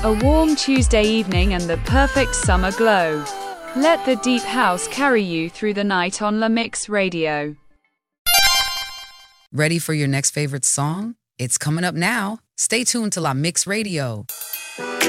A warm Tuesday evening and the perfect summer glow. Let the deep house carry you through the night on La Mix Radio. Ready for your next favorite song? It's coming up now. Stay tuned to La Mix Radio.